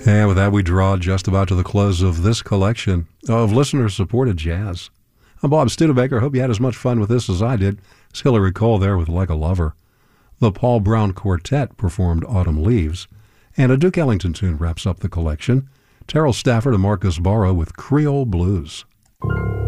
And with that, we draw just about to the close of this collection of listener-supported jazz. I'm Bob Studebaker. Hope you had as much fun with this as I did. It's Hillary Cole there with Like a Lover. The Paul Brown Quartet performed Autumn Leaves. And a Duke Ellington tune wraps up the collection. Terrell Stafford and Marcus Barrow with Creole Blues.